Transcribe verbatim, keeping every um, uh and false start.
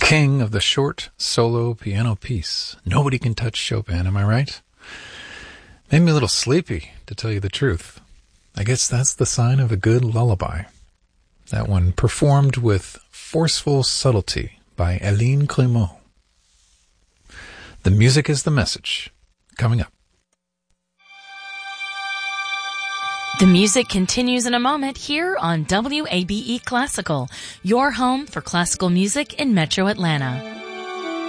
king of the short solo piano piece. Nobody can touch Chopin, am I right? Made me a little sleepy, to tell you the truth. I guess that's the sign of a good lullaby. That one performed with forceful subtlety by Hélène Grimaud. The music is the message. Coming up. The music continues in a moment here on W A B E Classical, your home for classical music in Metro Atlanta.